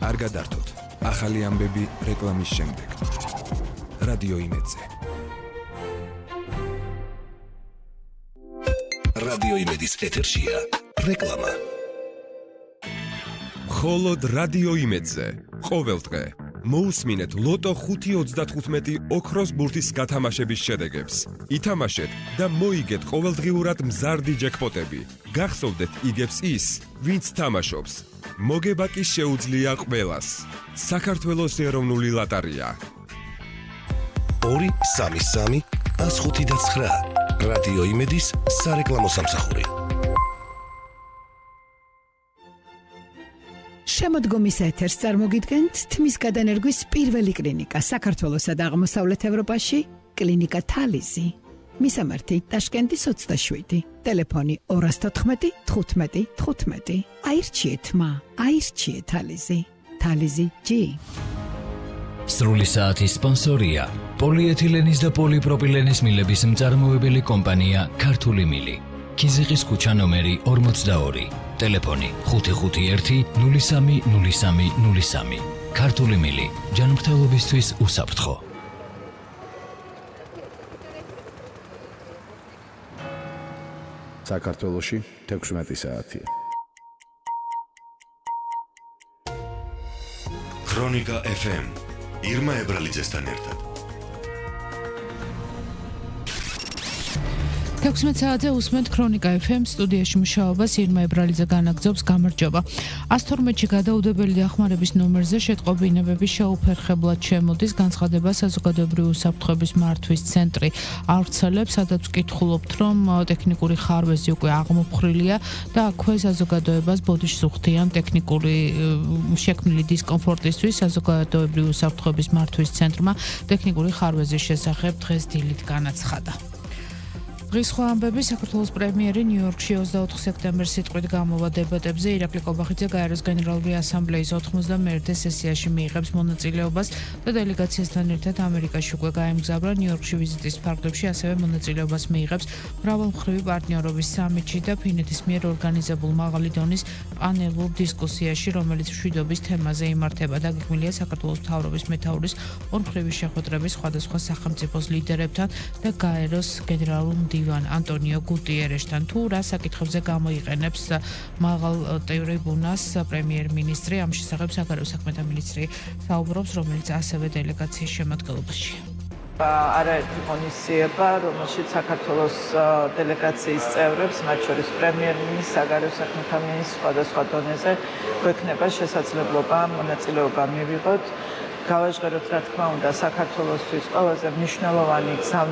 არ გადართოთ. ახალი ამბები რეკლამის შემდეგ. რადიო იმედზე. რადიო იმედის ეთერშია რეკლამა. მხოლოდ რადიო იმედზე. ყოველდღე მოусმინეთ ლოტო 5.35 ოქროს ბურთის გათამაშების შედეგებს. ითამაშეთ და მოიგეთ ყოველდღიურად მზარდი ჯეკპოტები. გახსოვდეთ იგებს ის, ვინც თამაშობს. მოგება კი შეუძლია ყველას. საქართველოს ეროვნული ლოტარია. 2-3-3-105-9 რადიო იმედის სარეკლამო სამსახური. შემოდგომის ეთერს წარმოგიდგენთ თმის გადანერგვის პირველი კლინიკა საქართველოსა და აღმოსავლეთ ევროპაში, კლინიკა თალიზი. მისამართი ტაშკენტის 27, ტელეფონი 214 15 15. აირჩიეთ მა, აირჩიეთ თალიზი. თალიზი G. სრული საათის სპონსორია პოლიეთილენის და პოლიპროპილენის მილების მწარმოებელი კომპანია ქართული მილი. ქიზიყის ქუჩა ნომერი 42, ტელეფონი 551-030303. ქართული მილი, ჯანმრთელობისთვის უსაფრთხო. საქართველოში 16 საათია. ქრონიკა FM ირმა ებრალიძესთან ერთად. 16 საათზე უსმენთ ქრონიკა FM სტუდიაში მუშაობას ირმა ებრალიძე განაგრძობს გამარჯობა. 112-ში გადაუდებელი დახმარების ნომერზე შეტყობინებების შეუფერხებლად შემოდის განცხადება საზოგადოებრივი უსაფრთხოების მართვის ცენტრი ავრცელებს, სადაც ვკითხულობთ, რომ ტექნიკური ხარვეზი უკვე აღმოფხრილია და აქვე საზოგადოებას ბოდიშს უხდიან ტექნიკური შექმნილი დისკომფორტისთვის. საზოგადოებრივი უსაფრთხოების მართვის ცენტრმა ტექნიკური ხარვეზის შესახებ დღეს დილით განაცხადა. დღის სხვა ამბები. საქართველოს პრემიერი ნიუ-იორკში 24 სექტემბერს სიტყვით გამოვა დებატებზე. ირაკლი კობახიძე გაეროს გენერალური ასამბლეის 91-ე სესიაში მიიღებს მონაწილეობას და დელეგაციასთან ერთად ამერიკაში უკვე გაემგზავრა. ნიუ-იორკში ვიზიტის ფარგლებში ასევე მონაწილეობას მიიღებს მრავალმხრივი პარტნიორობის სამიტში და ფინეთის მიერ ორგანიზებულ მაღალი დონის პანელურ დისკუსიაში, რომელიც მშვიდობის თემაზე იმართება. დაგეგმილია საქართველოს მთავრობის მეთაურის ორმხრივი შეხვედრების სხვადასხვა სახელმწიფოს ლიდერებთან და გაეროს გენერალურ მდივან ანტონიო გუტიერესთან. თუ რა საკითხებზე გამოიყენებს მაღალ ტრიბუნას პრემიერ-მინისტრი, ამ შესახებ საგარეო საქმეთა მინისტრი საუბრობს, რომელიც ასევე დელეგაციის შემადგენლობაშია. არაერთი ღონისძიება, რომელშიც საქართველოს დელეგაციის წევრებს, მათ შორის პრემიერ-მინისტრს, საგარეო საქმეთა მინისტრს სხვადასხვა დონეზე გვექნება შესაძლებლობა მონაწილეობა მივიღოთ. გავაჟღეროთ, რა თქმა უნდა, საქართველოსთვის ყველაზე მნიშვნელოვანი